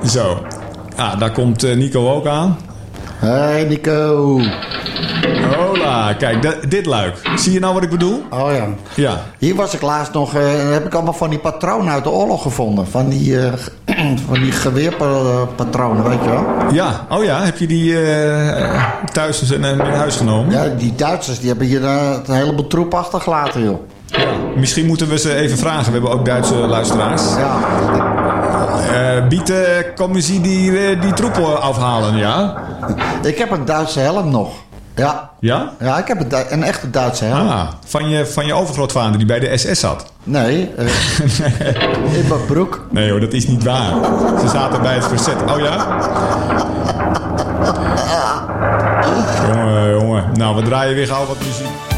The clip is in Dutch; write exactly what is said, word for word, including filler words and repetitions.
Zo. Ja, daar komt uh, Nico ook aan. Hey Nico. Hola, kijk, d- dit luik. Zie je nou wat ik bedoel? Oh ja. Ja. Hier was ik laatst nog, uh, heb ik allemaal van die patronen uit de oorlog gevonden. Van die, uh, van die geweerpatronen, weet je wel. Ja, oh ja, heb je die uh, thuis in, in huis genomen? Ja, die Duitsers, die hebben hier uh, een heleboel troep achtergelaten, joh. Ja, misschien moeten we ze even vragen. We hebben ook Duitse luisteraars. Ja. Uh, Biet, uh, komen ze die, uh, die troepen afhalen, ja? Ik heb een Duitse helm nog. Ja. Ja? Ja, ik heb een, Du- een echte Duitse helm. Ah, van je, van je overgrootvader die bij de S S zat? Nee, uh, in mijn broek. Nee hoor, dat is niet waar. Ze zaten bij het verzet. Oh ja? Jongen, jongen. Nou, we draaien weer gauw wat muziek.